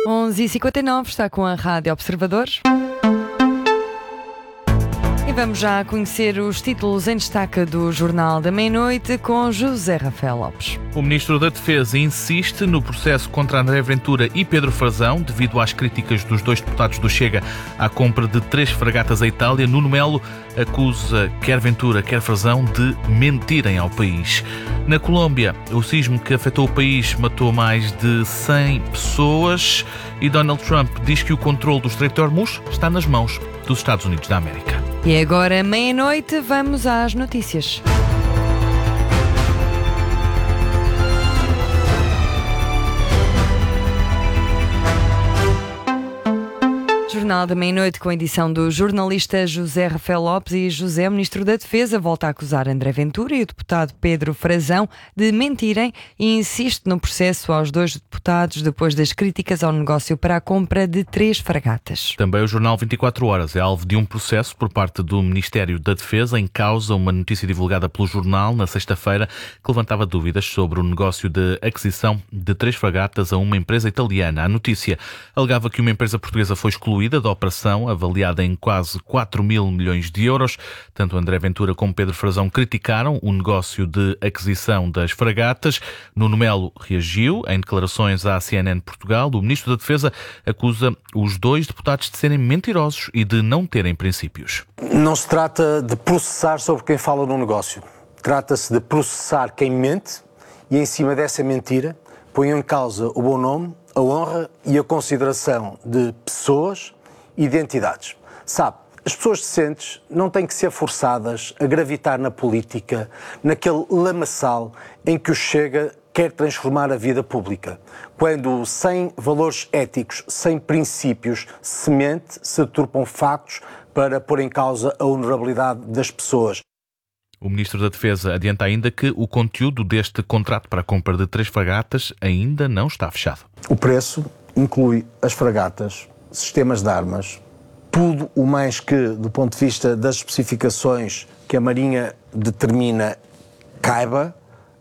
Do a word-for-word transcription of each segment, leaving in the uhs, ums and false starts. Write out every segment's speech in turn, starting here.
onze e cinquenta e nove, está com a Rádio Observadores. E vamos já conhecer os títulos em destaque do Jornal da Meia-Noite com José Rafael Lopes. O Ministro da Defesa insiste no processo contra André Ventura e Pedro Frazão, devido às críticas dos dois deputados do Chega à compra de três fragatas à Itália. Nuno Melo acusa quer Ventura, quer Frazão de mentirem ao país. Na Colômbia, o sismo que afetou o país matou mais de cem pessoas e Donald Trump diz que o controle do Estreito de Hormuz está nas mãos dos Estados Unidos da América. E agora, meia-noite, vamos às notícias. Jornal da Meia-Noite com a edição do jornalista José Rafael Lopes. E José, o Ministro da Defesa, volta a acusar André Ventura e o deputado Pedro Frazão de mentirem e insiste no processo aos dois deputados depois das críticas ao negócio para a compra de três fragatas. Também o Jornal vinte e quatro horas é alvo de um processo por parte do Ministério da Defesa. Em causa uma notícia divulgada pelo jornal na sexta-feira que levantava dúvidas sobre o negócio de aquisição de três fragatas a uma empresa italiana. A notícia alegava que uma empresa portuguesa foi excluída da operação, avaliada em quase quatro mil milhões de euros. Tanto André Ventura como Pedro Frazão criticaram o negócio de aquisição das fragatas. Nuno Melo reagiu em declarações à C N N Portugal. O Ministro da Defesa acusa os dois deputados de serem mentirosos e de não terem princípios. Não se trata de processar sobre quem fala num negócio. Trata-se de processar quem mente e, em cima dessa mentira, põe em causa o bom nome, a honra e a consideração de pessoas e de entidades. Sabe, as pessoas decentes não têm que ser forçadas a gravitar na política, naquele lamaçal em que o Chega quer transformar a vida pública. Quando, sem valores éticos, sem princípios, se mente, se deturpam factos para pôr em causa a honorabilidade das pessoas. O Ministro da Defesa adianta ainda que o conteúdo deste contrato para a compra de três fragatas ainda não está fechado. O preço inclui as fragatas, sistemas de armas, tudo o mais que, do ponto de vista das especificações que a Marinha determina, caiba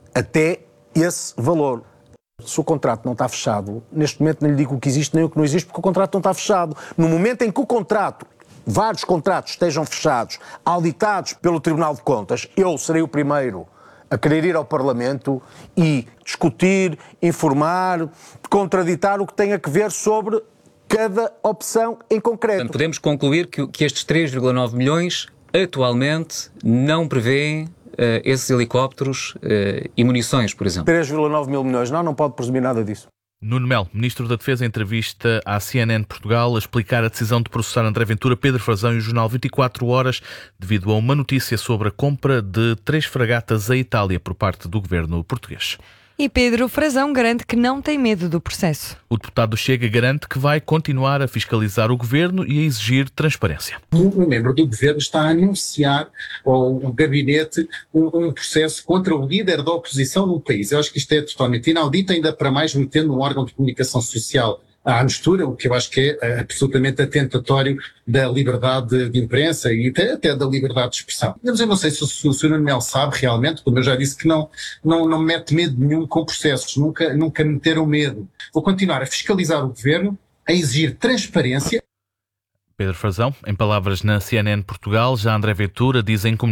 até esse valor. Se o contrato não está fechado, neste momento não lhe digo o que existe nem o que não existe, porque o contrato não está fechado. No momento em que o contrato, vários contratos estejam fechados, auditados pelo Tribunal de Contas, eu serei o primeiro a querer ir ao Parlamento e discutir, informar, contraditar o que tenha que ver sobre cada opção em concreto. Portanto, podemos concluir que, que estes três vírgula nove milhões atualmente não prevêem uh, esses helicópteros uh, e munições, por exemplo. três vírgula nove mil milhões, não, não pode presumir nada disso. Nuno Melo, Ministro da Defesa, em entrevista à C N N Portugal, a explicar a decisão de processar André Ventura, Pedro Frazão e o Jornal vinte e quatro horas devido a uma notícia sobre a compra de três fragatas à Itália por parte do governo português. E Pedro Frazão garante que não tem medo do processo. O deputado do Chega garante que vai continuar a fiscalizar o governo e a exigir transparência. Um membro do governo está a anunciar ao gabinete um, um processo contra o líder da oposição no país. Eu acho que isto é totalmente inaudito, ainda para mais metendo um órgão de comunicação social à mistura, o que eu acho que é absolutamente atentatório da liberdade de imprensa e até, até da liberdade de expressão. Mas eu não sei se o, se o senhor Nuno Melo sabe realmente, como eu já disse, que não, não, não mete medo nenhum com processos, nunca, nunca meteram medo. Vou continuar a fiscalizar o governo, a exigir transparência. Pedro Frazão, em palavras na C N N Portugal, já André Ventura diz em comunicação